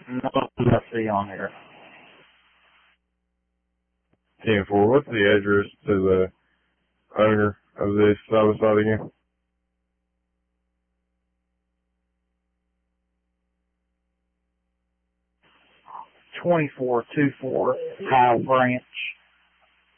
Nothing I see on here. 10-4. What's the address to the owner of this side-by-side again? 2424 High Branch,